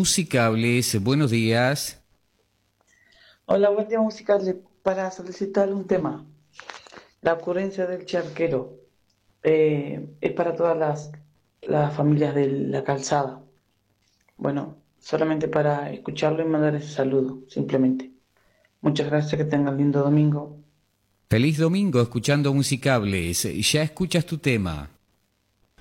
Musicables, buenos días. Hola, buen día musical. Para solicitar un tema, la ocurrencia del charquero es para todas las familias de la calzada. Bueno, solamente para escucharlo y mandar ese saludo, simplemente. Muchas gracias, que tengan lindo domingo. Feliz domingo escuchando Musicables. Ya escuchas tu tema.